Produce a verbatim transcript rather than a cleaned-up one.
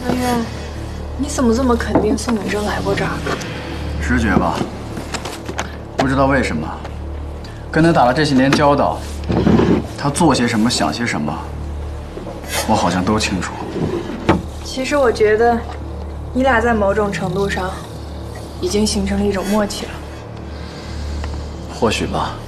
文渊，你怎么这么肯定宋永贞来过这儿？ 直觉吧，不知道为什么，跟他打了这些年交道，他做些什么，想些什么，我好像都清楚。 其实我觉得，你俩在某种程度上，已经形成了一种默契了。 或许吧。